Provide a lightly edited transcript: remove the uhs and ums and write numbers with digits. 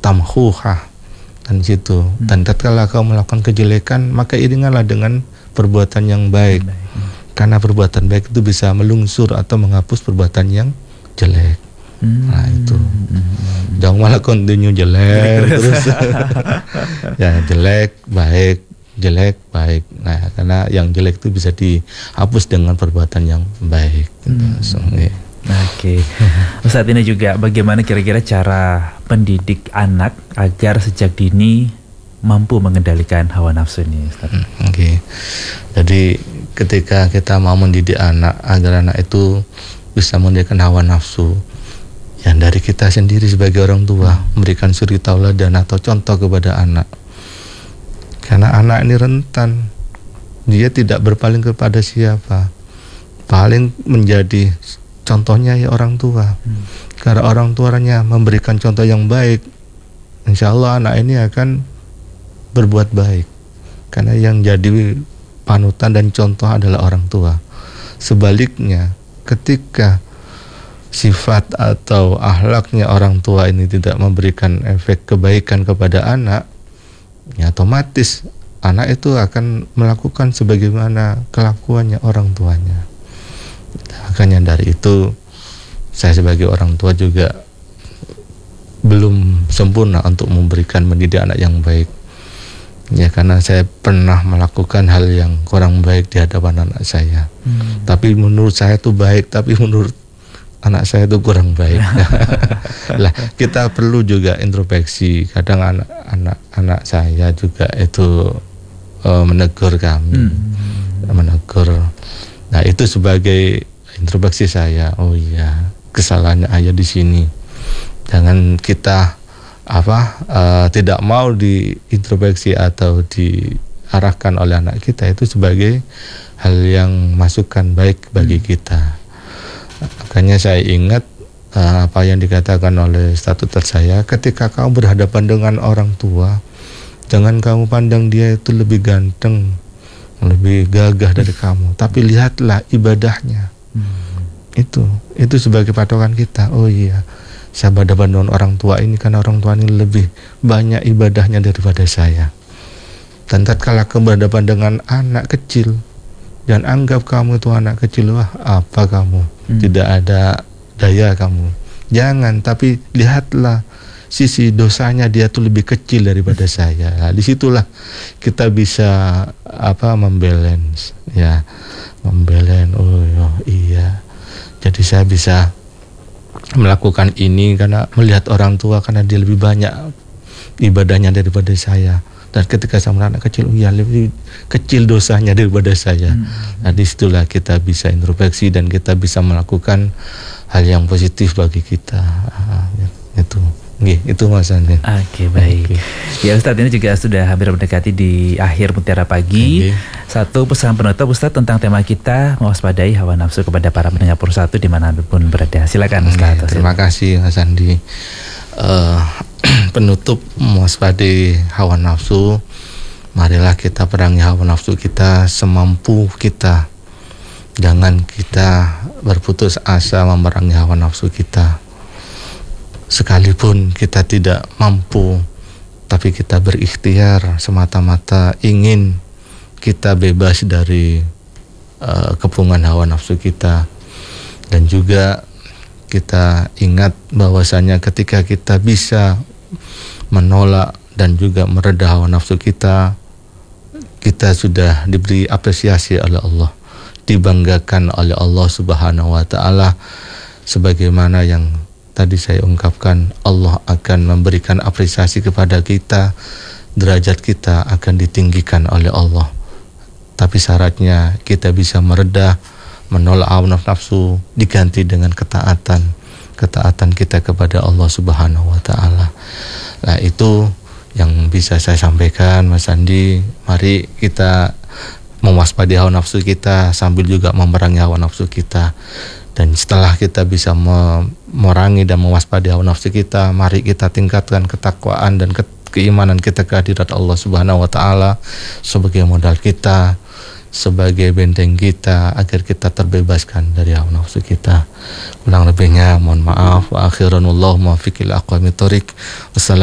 tamhuha, dan situ. Dan tatkala kau melakukan kejelekan, maka iringanlah dengan perbuatan yang baik. Karena perbuatan baik itu bisa melungsur atau menghapus perbuatan yang jelek. Nah itu, jangan malah continue jelek terus. Ya jelek baik, jelek baik. Nah karena yang jelek itu bisa dihapus dengan perbuatan yang baik. Oke. Ustadz, ini juga bagaimana kira-kira cara pendidik anak agar sejak dini mampu mengendalikan hawa nafsu ini, Ustadz? Oke. Jadi ketika kita mau mendidik anak agar anak itu bisa mengendalikan hawa nafsu, yang dari kita sendiri sebagai orang tua memberikan suri tauladan atau contoh kepada anak. Karena anak ini rentan, dia tidak berpaling kepada siapa, paling menjadi contohnya ya orang tua. Karena orang tuanya memberikan contoh yang baik, insya Allah anak ini akan berbuat baik. Karena yang jadi panutan dan contoh adalah orang tua. Sebaliknya, ketika sifat atau akhlaknya orang tua ini tidak memberikan efek kebaikan kepada anak, ya otomatis anak itu akan melakukan sebagaimana kelakuannya orang tuanya. Makanya dari itu saya sebagai orang tua juga belum sempurna untuk memberikan mendidik anak yang baik. Ya karena saya pernah melakukan hal yang kurang baik di hadapan anak saya. Tapi menurut saya itu baik, tapi menurut anak saya itu kurang baik. Lah kita perlu juga introspeksi. Kadang anak saya juga itu menegur kami, menegur. Nah itu sebagai introspeksi saya. Oh iya, kesalahannya ayah di sini. Jangan kita tidak mau diintrospeksi atau diarahkan oleh anak kita itu sebagai hal yang masukan baik bagi kita. Makanya saya ingat apa yang dikatakan oleh statuter saya, ketika kamu berhadapan dengan orang tua, jangan kamu pandang dia itu lebih ganteng, lebih gagah dari kamu, tapi lihatlah ibadahnya. Itu sebagai patokan kita. Oh iya, saya berhadapan dengan orang tua ini karena orang tua ini lebih banyak ibadahnya daripada saya. Dan tatkala kamu berhadapan dengan anak kecil, jangan anggap kamu itu anak kecil, wah apa kamu, tidak ada daya kamu. Jangan, tapi lihatlah sisi dosanya dia tuh lebih kecil daripada saya. Nah, disitulah kita bisa membalance, ya, membalance. Oh iya. Jadi saya bisa melakukan ini karena melihat orang tua, karena dia lebih banyak ibadahnya daripada saya. Dan ketika saya melihat anak kecil, ya lebih kecil dosanya daripada saya. Nah disitulah kita bisa introspeksi dan kita bisa melakukan hal yang positif bagi kita. Itu Mas Andin. Oke, baik. Ya Ustadz, ini juga sudah hampir mendekati di akhir Mutiara Pagi. Satu pesan penutup Ustadz tentang tema kita, mewaspadai hawa nafsu, kepada para pendengar Persatu dimanapun berada. Silakan Ustadz. Terima kasih Mas Andi. Penutup, mewaspadai hawa nafsu. Marilah kita perangi hawa nafsu kita semampu kita. Jangan kita berputus asa memerangi hawa nafsu kita. Sekalipun kita tidak mampu, tapi kita berikhtiar semata-mata ingin kita bebas dari kepungan hawa nafsu kita. Dan juga kita ingat bahwasanya ketika kita bisa menolak dan juga mereda hawa nafsu kita, kita sudah diberi apresiasi oleh Allah, dibanggakan oleh Allah Subhanahu wa Ta'ala. Sebagaimana yang tadi saya ungkapkan, Allah akan memberikan apresiasi kepada kita, derajat kita akan ditinggikan oleh Allah. Tapi syaratnya kita bisa mereda, menolak hawa nafsu, diganti dengan ketaatan kita kepada Allah Subhanahu wa Ta'ala. Nah itu yang bisa saya sampaikan Mas Andi. Mari kita mewaspadai hawa nafsu kita sambil juga memerangi hawa nafsu kita. Dan setelah kita bisa memerangi dan mewaspadai hawa nafsu kita, mari kita tingkatkan ketakwaan dan keimanan kita kehadirat Allah Subhanahu wa Ta'ala sebagai modal kita, sebagai benteng kita, agar kita terbebaskan dari hawa nafsu kita. Kurang lebihnya mohon maaf. Wa akhiranullahu muwaffiq ila aqwamit thoriq.